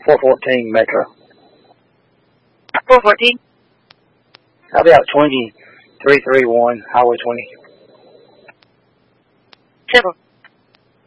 414 Metro. 414? How about 2331 Highway 20? Civil.